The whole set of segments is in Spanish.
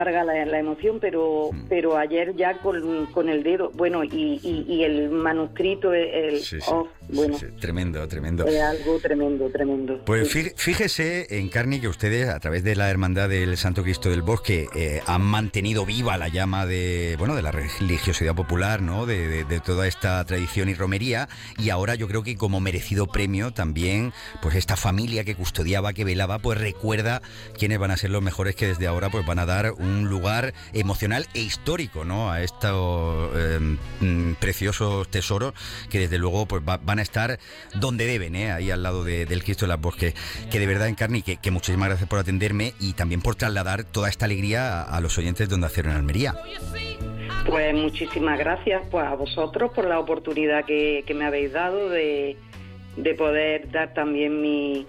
carga la emoción, pero ayer ya con el dedo, bueno, y el manuscrito, bueno. Sí, tremendo. Es algo tremendo. Pues fíjese, Encarni, que ustedes, a través de la Hermandad del Santo Cristo del Bosque, han mantenido viva la llama de la religiosidad popular, ¿no? De toda esta tradición y romería, y ahora yo creo que como merecido premio también, pues esta familia que custodiaba, que velaba, pues recuerda quiénes van a ser los mejores que desde ahora pues van a dar un lugar emocional e histórico, ¿no? A estos preciosos tesoros que desde luego pues van a estar donde deben, ahí al lado del Cristo de los Bosques. Que de verdad, Encarni, que muchísimas gracias por atenderme y también por trasladar toda esta alegría a los oyentes de Onda Cero en Almería. Pues muchísimas gracias pues a vosotros por la oportunidad que me habéis dado de poder dar también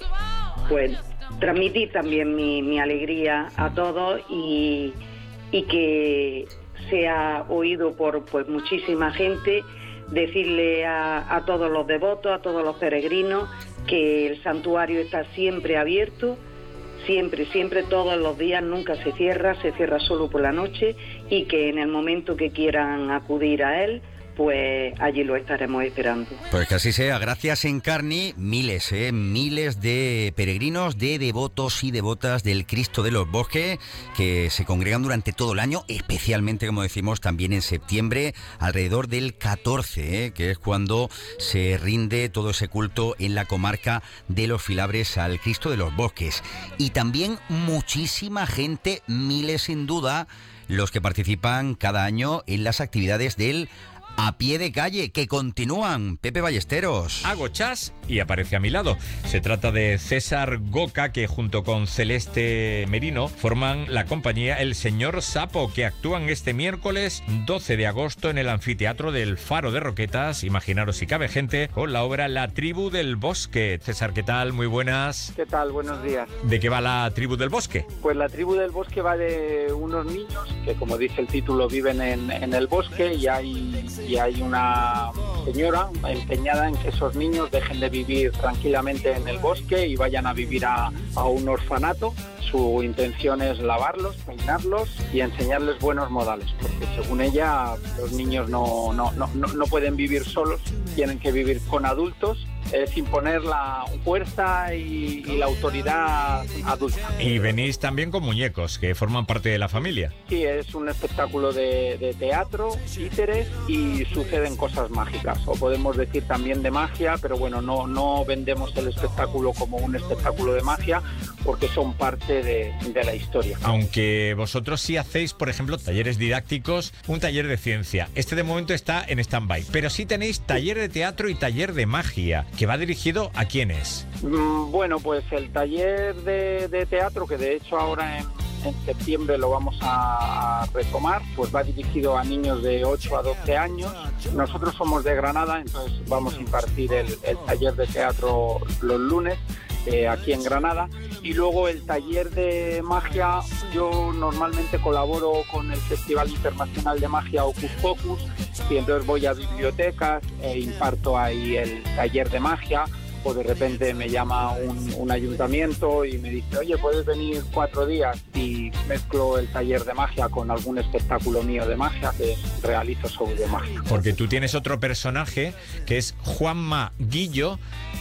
transmitir también mi alegría a todos y que sea oído por pues muchísima gente, decirle a todos los devotos, a todos los peregrinos, que el santuario está siempre abierto, siempre, todos los días, nunca se cierra solo por la noche, y que en el momento que quieran acudir a él, pues allí lo estaremos esperando. Pues que así sea. Gracias, Encarni. Miles de peregrinos, de devotos y devotas del Cristo de los Bosques que se congregan durante todo el año, especialmente, como decimos, también en septiembre, alrededor del 14, que es cuando se rinde todo ese culto en la comarca de los Filabres al Cristo de los Bosques. Y también muchísima gente, miles sin duda, los que participan cada año en las actividades del A Pie de Calle, que continúan. Pepe Ballesteros. Hago chas y aparece a mi lado. Se trata de César Goca, que junto con Celeste Merino forman la compañía El Señor Sapo, que actúan este miércoles 12 de agosto en el anfiteatro del Faro de Roquetas. Imaginaros si cabe gente, con la obra La Tribu del Bosque. César, ¿qué tal? Muy buenas. ¿Qué tal? Buenos días. ¿De qué va la Tribu del Bosque? Pues la Tribu del Bosque va de unos niños que, como dice el título, viven en el bosque, y hay una señora empeñada en que esos niños dejen de vivir tranquilamente en el bosque y vayan a vivir a un orfanato. Su intención es lavarlos, peinarlos y enseñarles buenos modales, porque según ella los niños no pueden vivir solos, tienen que vivir con adultos, sin poner la fuerza y la autoridad adulta. Y venís también con muñecos que forman parte de la familia. Sí, es un espectáculo de teatro, títeres, y suceden cosas mágicas, o podemos decir también de magia, pero bueno, no vendemos el espectáculo como un espectáculo de magia, porque son parte de la historia. Aunque vosotros sí hacéis, por ejemplo, talleres didácticos, un taller de ciencia. Este de momento está en stand-by, pero sí tenéis taller de teatro y taller de magia, que va dirigido ¿a quiénes? Bueno, pues el taller de teatro, que de hecho ahora en septiembre lo vamos a retomar, pues va dirigido a niños de 8 a 12 años. Nosotros somos de Granada, entonces vamos a impartir el taller de teatro los lunes, aquí en Granada. Y luego el taller de magia, yo normalmente colaboro con el Festival Internacional de Magia Hocus Pocus, y entonces voy a bibliotecas e imparto ahí el taller de magia. O de repente me llama un ayuntamiento y me dice, oye, ¿puedes venir 4 días? Y mezclo el taller de magia con algún espectáculo mío de magia que realizo sobre de magia. Porque tú tienes otro personaje que es Juan Maguillo,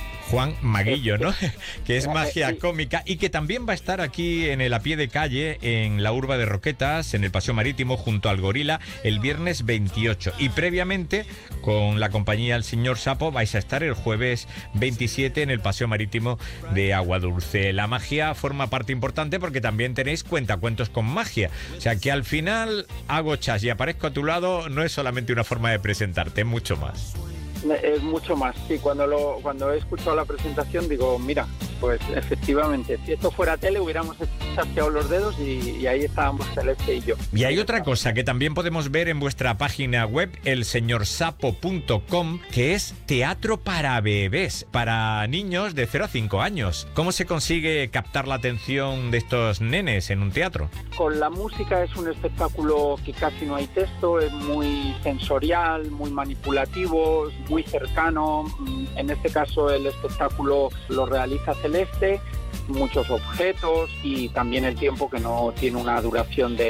¿no? Que es magia cómica y que también va a estar aquí en el A Pie de Calle, en la urba de Roquetas, en el Paseo Marítimo, junto al Gorila, el viernes 28. Y previamente, con la compañía El Señor Sapo, vais a estar el jueves 27 en el Paseo Marítimo de Aguadulce. La magia forma parte importante porque también tenéis cuentacuentos con magia. O sea que al final hago chas y aparezco a tu lado, no es solamente una forma de presentarte, es mucho más. Es mucho más, sí. Cuando he escuchado la presentación digo, mira, pues efectivamente, si esto fuera tele hubiéramos chasqueado los dedos y ahí estábamos Celeste y yo. Y hay otra cosa que también podemos ver en vuestra página web, elseñorsapo.com, que es teatro para bebés, para niños de 0 a 5 años. ¿Cómo se consigue captar la atención de estos nenes en un teatro? Con la música. Es un espectáculo que casi no hay texto, es muy sensorial, muy manipulativo, muy cercano. En este caso el espectáculo lo realiza Celeste, muchos objetos y también el tiempo, que no tiene una duración de